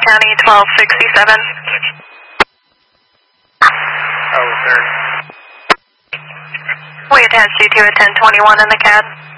County 1267. Oh, third. We attached you to a 1021 in the CAD.